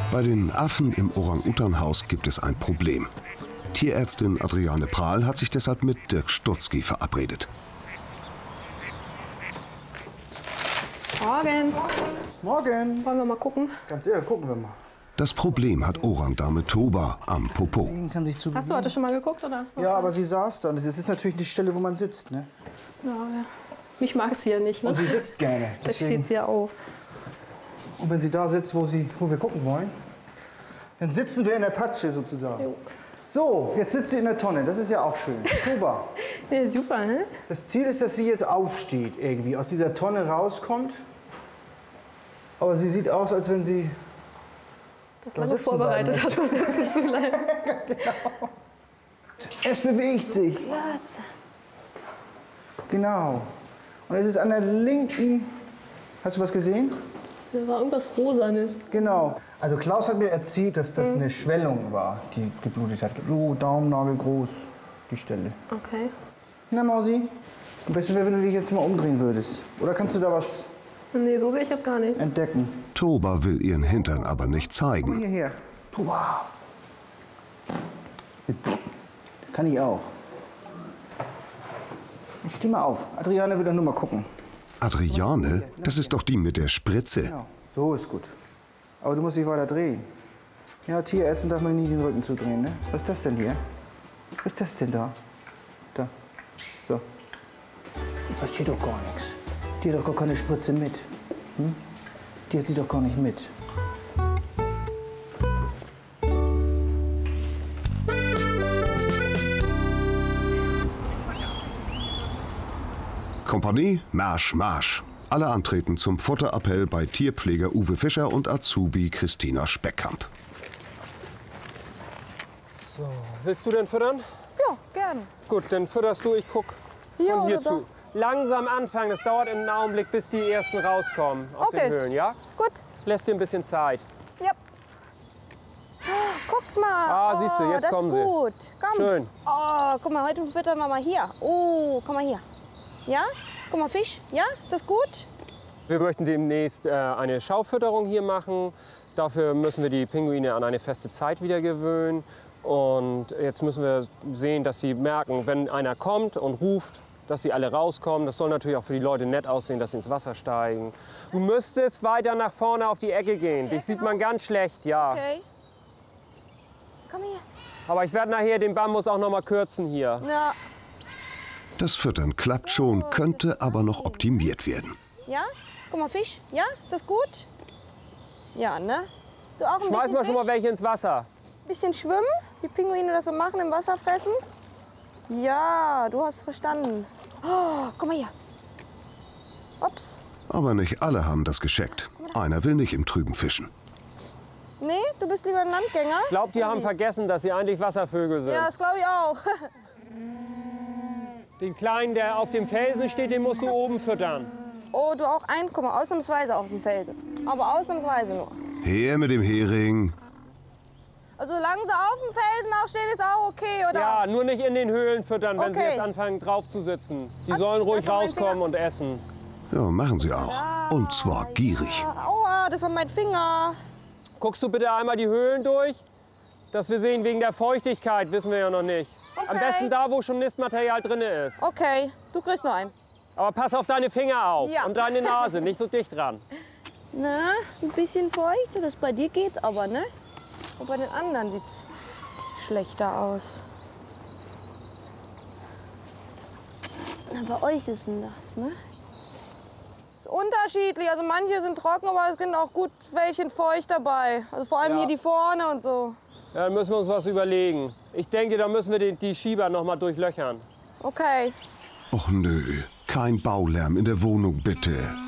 Bei den Affen im Orang-Utan-Haus gibt es ein Problem. Tierärztin Adriane Prahl hat sich deshalb mit Dirk Stutzki verabredet. Morgen. Morgen. Wollen wir mal gucken? Ganz ehrlich, gucken wir mal. Das Problem hat Orang-Dame Toba am Popo. Hast du heute schon mal geguckt, oder? Ja, aber sie saß da. Und das ist natürlich die Stelle, wo man sitzt, ne? Ja, mich mag sie ja nicht, ne? Und sie sitzt gerne. Da steht sie ja auf. Und wenn sie da sitzt, wo wir gucken wollen, dann sitzen wir in der Patsche sozusagen. Jo. So, jetzt sitzt sie in der Tonne. Das ist ja auch schön. Toba. Ja, super, ne? Das Ziel ist, dass sie jetzt aufsteht, irgendwie, aus dieser Tonne rauskommt. Aber sie sieht aus, als wenn sie das lange vorbereitet hat, so sitzen zu bleiben. Genau. Es bewegt sich. Was? Genau. Und es ist an der linken. Hast du was gesehen? Da war irgendwas Rosanes. Genau. Also Klaus hat mir erzählt, dass das eine Schwellung war, die geblutet hat. So Daumennagel groß, die Stelle. Okay. Na Mausi, am besten wäre, wenn du dich jetzt mal umdrehen würdest. Oder kannst du da was Nee, so sehe ich jetzt gar nichts. entdecken? Toba will ihren Hintern aber nicht Komm zeigen. hierher. Wow. Kann ich auch. Steh mal auf. Adriane will doch nur mal gucken. Adriane? Das ist doch die mit der Spritze. Genau. So ist gut. Aber du musst dich weiter drehen. Ja, Tierärzten darf man nie den Rücken zudrehen, ne? Was ist das denn hier? Was ist das denn da? Da. So. Das steht doch gar nichts. Die hat doch gar keine Spritze mit. Hm? Die hat sie doch gar nicht mit. Kompanie, Marsch, Marsch. Alle antreten zum Futterappell bei Tierpfleger Uwe Fischer und Azubi Christina Speckkamp. So, willst du denn füttern? Ja, gerne. Gut, dann fütterst du, ich guck Hier von hier oder zu. Langsam anfangen, das dauert einen Augenblick, bis die ersten rauskommen aus Okay. den Höhlen, ja? Gut. Lässt dir ein bisschen Zeit. Ja. Guckt mal. Ah, siehst du, jetzt das kommen ist sie. gut. Komm. Schön. Oh, guck mal, heute füttern wir mal hier. Oh, komm mal hier. Ja? Guck mal, Fisch. Ja? Ist das gut? Wir möchten demnächst eine Schaufütterung hier machen. Dafür müssen wir die Pinguine an eine feste Zeit wieder gewöhnen. Und jetzt müssen wir sehen, dass sie merken, wenn einer kommt und ruft, dass sie alle rauskommen. Das soll natürlich auch für die Leute nett aussehen, dass sie ins Wasser steigen. Du müsstest weiter nach vorne auf die Ecke gehen. Dich sieht man ganz schlecht, ja. Okay. Komm hier. Aber ich werde nachher den Bambus auch noch mal kürzen hier. Ja. Das Füttern klappt schon, könnte aber noch optimiert werden. Ja? Guck mal, Fisch. Ja? Ist das gut? Ja, ne? Du auch ein Schmeiß bisschen mal schon mal Fisch? welche ins Wasser. Bisschen schwimmen, wie Pinguine das so machen, im Wasser fressen. Ja, du hast verstanden. Oh, guck mal hier. Ups. Aber nicht alle haben das gescheckt. Einer will nicht im Trüben fischen. Nee, du bist lieber ein Landgänger? Ich glaube, die haben vergessen, dass sie eigentlich Wasservögel sind. Ja, das glaube ich auch. Den Kleinen, der auf dem Felsen steht, den musst du oben füttern. Oh, du auch ein? Guck mal, ausnahmsweise auf dem Felsen. Aber ausnahmsweise nur. Her mit dem Hering. Also solange sie auf dem Felsen auch stehen, ist auch okay, oder? Ja, nur nicht in den Höhlen füttern, wenn sie Okay. jetzt anfangen drauf zu sitzen. Die Ach, sollen ruhig das war mein rauskommen Finger. und essen. Ja, machen sie auch. Und zwar gierig. Aua, das war mein Finger. Guckst du bitte einmal die Höhlen durch? Dass wir sehen, wegen der Feuchtigkeit wissen wir ja noch nicht. Am Okay. besten da, wo schon Nistmaterial drin ist. Okay, du kriegst noch einen. Aber pass auf deine Finger auf Ja. und deine Nase, nicht so dicht dran. Na, ein bisschen feucht. Das bei dir geht's aber, ne? Und bei den anderen sieht's schlechter aus. Na, bei euch ist denn das, ne? Ist unterschiedlich. Also manche sind trocken, aber es sind auch gut welche feucht dabei. Also vor allem Ja. hier die vorne und so. Ja, dann müssen wir uns was überlegen. Ich denke, da müssen wir die Schieber noch mal durchlöchern. Okay. Och nö, kein Baulärm in der Wohnung bitte.